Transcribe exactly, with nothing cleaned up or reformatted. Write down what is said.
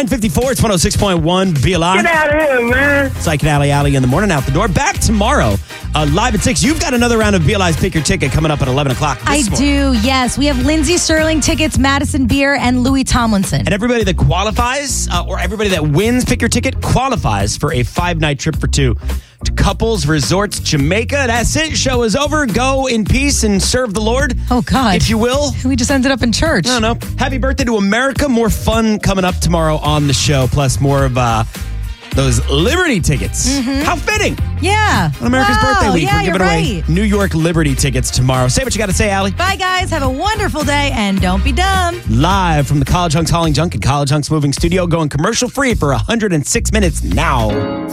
nine fifty-four, it's one oh six point one Be Alive. Get out of here, man. Psych and Alley Alley in the morning, out the door. Back tomorrow, uh, live at six. You've got another round of Be Alive's Pick Your Ticket coming up at eleven o'clock this I morning. do, yes. We have Lindsey Sterling tickets, Madison Beer, and Louis Tomlinson. And everybody that qualifies, uh, or everybody that wins Pick Your Ticket, qualifies for a five-night trip for two to Couples Resorts Jamaica. That's it. Show is over. Go in peace and serve the Lord. Oh, God. If you will. We just ended up in church. I don't know. Happy birthday to America. More fun coming up tomorrow on the show, plus more of uh, those Liberty tickets. Mm-hmm. How fitting. Yeah. On America's Wow. birthday week. Yeah, We're giving you're away right. New York Liberty tickets tomorrow. Say what you got to say, Allie. Bye, guys. Have a wonderful day, and don't be dumb. Live from the College Hunks Hauling Junk and College Hunks Moving Studio, going commercial free for one hundred six minutes now.